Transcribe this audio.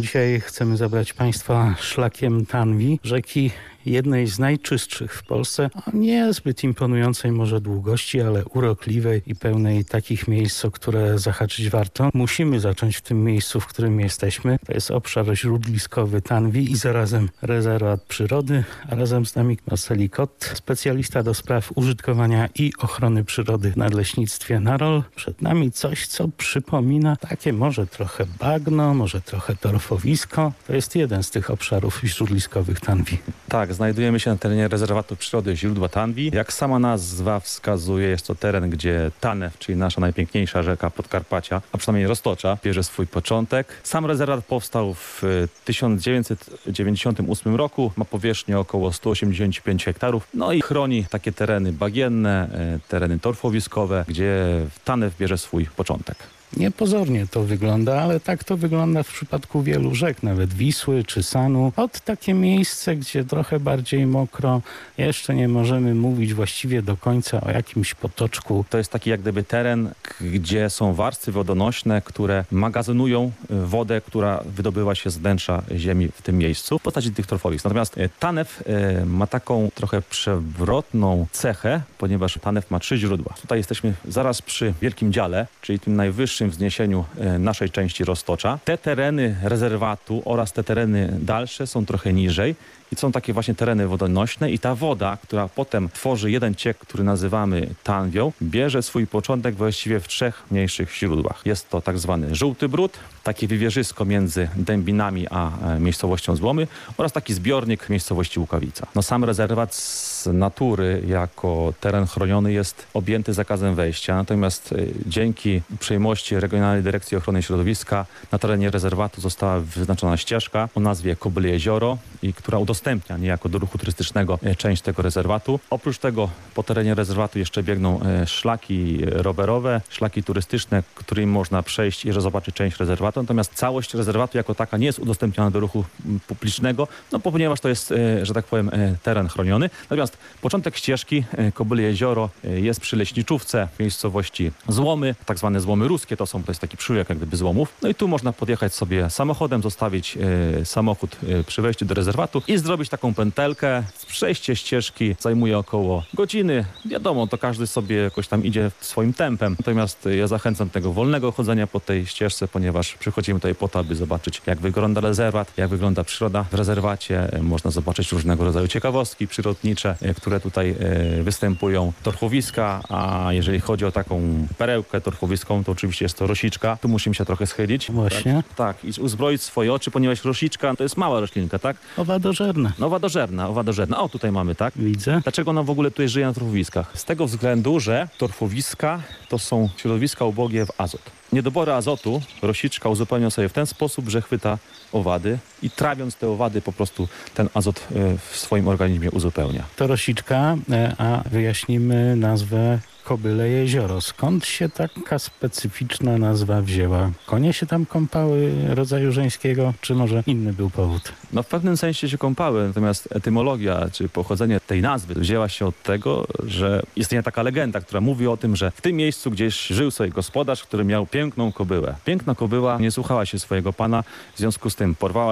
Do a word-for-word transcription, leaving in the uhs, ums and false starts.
Dzisiaj chcemy zabrać Państwa szlakiem Tanwi, rzeki jednej z najczystszych w Polsce, o niezbyt imponującej może długości, ale urokliwej i pełnej takich miejsc, o które zahaczyć warto. Musimy zacząć w tym miejscu, w którym jesteśmy. To jest obszar śródliskowy Tanwi i zarazem rezerwat przyrody, a razem z nami Marceli Kot, specjalista do spraw użytkowania i ochrony przyrody w nadleśnictwie Narol. Przed nami coś, co przypomina takie może trochę bagno, może trochę torfowisko. To jest jeden z tych obszarów śródliskowych Tanwi. Tak, znajdujemy się na terenie rezerwatu przyrody źródła Tanwi. Jak sama nazwa wskazuje, jest to teren, gdzie Tanew, czyli nasza najpiękniejsza rzeka Podkarpacia, a przynajmniej Roztocza, bierze swój początek. Sam rezerwat powstał w tysiąc dziewięćset dziewięćdziesiątym ósmym roku, ma powierzchnię około sto osiemdziesiąt pięć hektarów, no i chroni takie tereny bagienne, tereny torfowiskowe, gdzie Tanew bierze swój początek. Niepozornie to wygląda, ale tak to wygląda w przypadku wielu rzek, nawet Wisły czy Sanu. Od takie miejsce, gdzie trochę bardziej mokro, jeszcze nie możemy mówić właściwie do końca o jakimś potoczku. To jest taki jak gdyby teren, gdzie są warstwy wodonośne, które magazynują wodę, która wydobywa się z wnętrza ziemi w tym miejscu w postaci tych torfowisk. Natomiast Tanew ma taką trochę przewrotną cechę, ponieważ Tanew ma trzy źródła. Tutaj jesteśmy zaraz przy Wielkim Dziale, czyli tym najwyższym wzniesieniu naszej części Roztocza. Te tereny rezerwatu oraz te tereny dalsze są trochę niżej i są takie właśnie tereny wodonośne i ta woda, która potem tworzy jeden ciek, który nazywamy Tanwią, bierze swój początek właściwie w trzech mniejszych źródłach. Jest to tak zwany Żółty Bród, takie wywierzysko między Dębinami a miejscowością Złomy oraz taki zbiornik miejscowości Łukawica. No sam rezerwat z natury jako teren chroniony jest objęty zakazem wejścia, natomiast dzięki uprzejmości Regionalnej Dyrekcji Ochrony Środowiska na terenie rezerwatu została wyznaczona ścieżka o nazwie Kobyle Jezioro, i która udostępnia niejako do ruchu turystycznego część tego rezerwatu. Oprócz tego po terenie rezerwatu jeszcze biegną szlaki rowerowe, szlaki turystyczne, którymi można przejść i zobaczyć część rezerwatu. Natomiast całość rezerwatu jako taka nie jest udostępniona do ruchu publicznego, no ponieważ to jest, że tak powiem, teren chroniony. Natomiast początek ścieżki Kobyle Jezioro jest przy Leśniczówce w miejscowości Złomy, tak zwane Złomy Ruskie, to są to jest taki przyłek jak gdyby złomów. No i tu można podjechać sobie samochodem, zostawić e, samochód e, przy wejściu do rezerwatu i zrobić taką pętelkę. Przejście ścieżki zajmuje około godziny. Wiadomo, to każdy sobie jakoś tam idzie swoim tempem. Natomiast ja zachęcam do tego wolnego chodzenia po tej ścieżce, ponieważ przychodzimy tutaj po to, aby zobaczyć, jak wygląda rezerwat, jak wygląda przyroda w rezerwacie. Można zobaczyć różnego rodzaju ciekawostki przyrodnicze, które tutaj występują. Torfowiska, a jeżeli chodzi o taką perełkę torfowiską, to oczywiście jest to rosiczka. Tu musimy się trochę schylić. Właśnie. Tak, tak. I uzbroić swoje oczy, ponieważ rosiczka to jest mała roślinka, tak? Owadożerna. No, owadożerna, owadożerna. O, tutaj mamy, tak? Widzę. Dlaczego ona w ogóle tutaj żyje na torfowiskach? Z tego względu, że torfowiska to są środowiska ubogie w azot. Niedobory azotu rosiczka uzupełnia sobie w ten sposób, że chwyta owady i trawiąc te owady po prostu ten azot w swoim organizmie uzupełnia. To rosiczka, a wyjaśnimy nazwę Kobyle Jezioro. Skąd się taka specyficzna nazwa wzięła? Konie się tam kąpały rodzaju żeńskiego, czy może inny był powód? No w pewnym sensie się kąpały, natomiast etymologia, czy pochodzenie tej nazwy wzięła się od tego, że istnieje taka legenda, która mówi o tym, że w tym miejscu gdzieś żył sobie gospodarz, który miał piękną kobyłę. Piękna kobyła nie słuchała się swojego pana, w związku z tym porwała